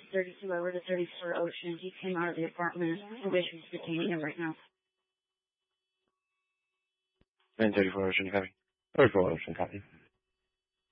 32 over to 34 Ocean. He came out of the apartment. Probation's detaining him right now. And 34 Ocean, copy. 34 Ocean, copy.